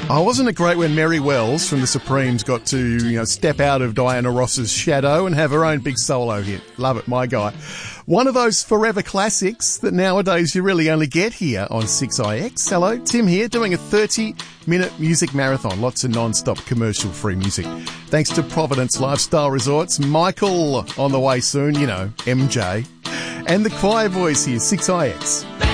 Oh, wasn't it great when Mary Wells from the Supremes got to, step out of Diana Ross's shadow and have her own big solo hit? Love it, my guy. One of those forever classics that nowadays you really only get here on 6IX. Hello, Tim here, doing a 30-minute music marathon. Lots of non-stop commercial-free music. Thanks to Providence Lifestyle Resorts. Michael on the way soon, MJ. And the choir boys here, 6IX.